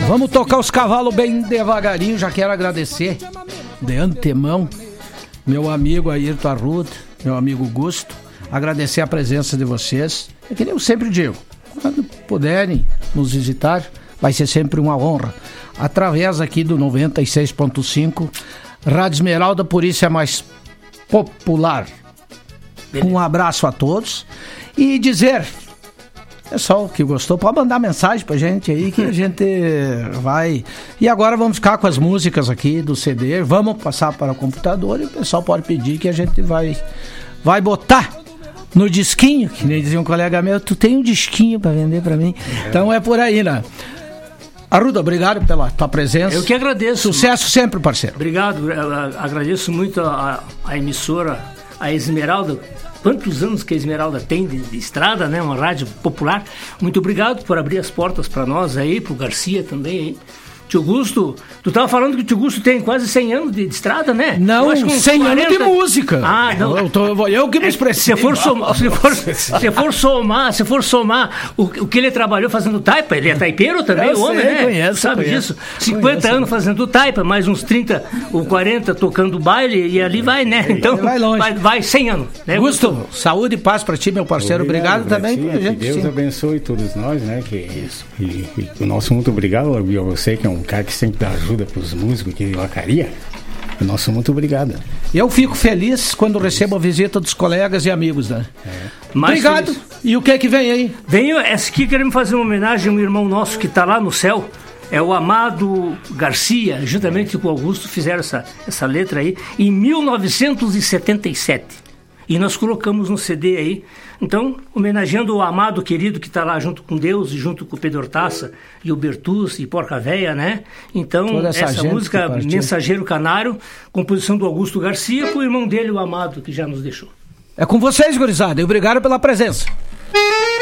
Vamos tocar os cavalos bem devagarinho. Já quero agradecer de antemão meu amigo Ayrton Arruda, meu amigo Gusto, agradecer a presença de vocês. É que nem eu sempre digo, quando puderem nos visitar, vai ser sempre uma honra. Através aqui do 96.5, Rádio Esmeralda, por isso é mais popular. Um abraço a todos e dizer, pessoal que gostou, pode mandar mensagem pra gente aí que a gente vai. E agora vamos ficar com as músicas aqui do CD, vamos passar para o computador e o pessoal pode pedir que a gente vai botar no disquinho, que nem dizia um colega meu, tu tem um disquinho pra vender pra mim. Então é por aí, né? Arruda, obrigado pela tua presença. Eu que agradeço. Sucesso sempre, parceiro. Obrigado, agradeço muito a emissora, a Esmeralda. Quantos anos que a Esmeralda tem de estrada, né? Uma rádio popular. Muito obrigado por abrir as portas para nós aí, pro Garcia também aí. Tio Gusto, tu tava falando que o Tio Gusto tem quase 100 anos de estrada, né? Não, 100 anos de música. Ah, não. Eu que me expressei. Se for somar o que ele trabalhou fazendo taipa, ele é taipeiro também, o homem, né? Conheço, sabe disso? 50 anos fazendo taipa, mais uns 30 ou 40 tocando baile e ali vai, né? Então, vai longe. Vai 100 anos. Né? Gusto, saúde e paz pra ti, meu parceiro. Obrigado também. Que Deus abençoe todos nós, né? E o nosso muito obrigado a você, que é um cara que sempre dá ajuda para os músicos aqui de Vacaria. O nosso muito obrigado. Eu fico feliz quando recebo a visita dos colegas e amigos, né? Obrigado. Feliz. E o que é que vem aí? Esse aqui queremos fazer uma homenagem a um irmão nosso que está lá no céu. É o Amado Garcia, juntamente com o Augusto, fizeram essa letra aí em 1977. E nós colocamos no CD aí. Então, homenageando o amado querido que está lá junto com Deus e junto com o Pedro Hortaça e o Bertus e Porca Véia, né? Então, essa música, Mensageiro Canário, composição do Augusto Garcia, com o irmão dele, o Amado, que já nos deixou. É com vocês, gurizada. E obrigado pela presença.